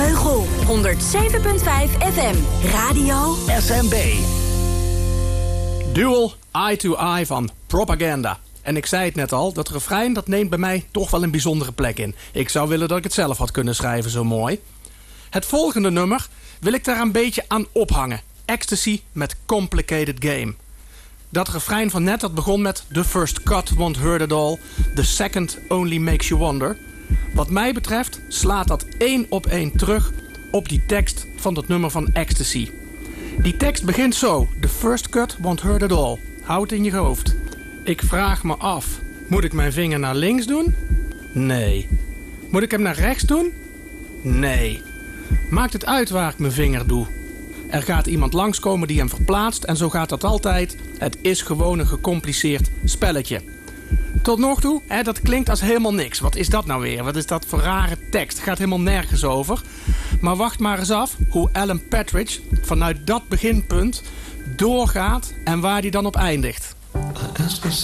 Vleugel, 107.5 FM. Radio SMB. Duel Eye to Eye van Propaganda. En ik zei het net al, dat refrein dat neemt bij mij toch wel een bijzondere plek in. Ik zou willen dat ik het zelf had kunnen schrijven, zo mooi. Het volgende nummer wil ik daar een beetje aan ophangen. Ecstasy met Complicated Game. Dat refrein van net dat begon met The first cut won't hurt at all. The second only makes you wonder. Wat mij betreft slaat dat 1 op 1 terug op die tekst van dat nummer van Ecstasy. Die tekst begint zo. The first cut won't hurt at all. Houd het in je hoofd. Ik vraag me af. Moet ik mijn vinger naar links doen? Nee. Moet ik hem naar rechts doen? Nee. Maakt het uit waar ik mijn vinger doe? Er gaat iemand langskomen die hem verplaatst en zo gaat dat altijd. Het is gewoon een gecompliceerd spelletje. Tot nog toe, dat klinkt als helemaal niks. Wat is dat nou weer? Wat is dat voor rare tekst? Het gaat helemaal nergens over. Maar wacht maar eens af hoe Alan Partridge vanuit dat beginpunt doorgaat en waar hij dan op eindigt.